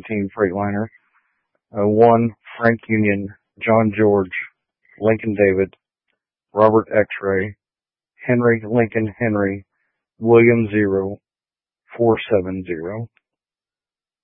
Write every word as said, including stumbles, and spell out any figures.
seventeen Freightliner. Uh, one, Frank Union, John George, Lincoln David, Robert X-Ray, Henry Lincoln Henry, William Zero, four seven zero.